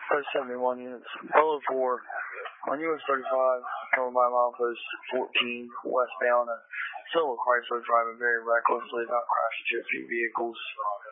Post 71 units. Polo 4 on US 35, coming by milepost 14 westbound. A Silver Chrysler driving very recklessly, about crashing two vehicles.